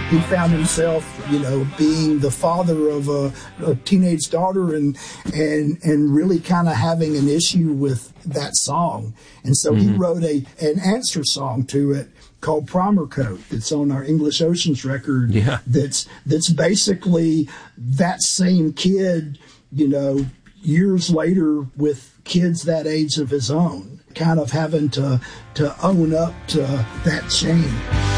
he found himself, being the father of a teenage daughter and really kind of having an issue with that song. And so he wrote an answer song to it called Primer Coat. It's on our English Oceans record. Yeah. That's basically that same kid, years later with kids that age of his own, kind of having to own up to that shame.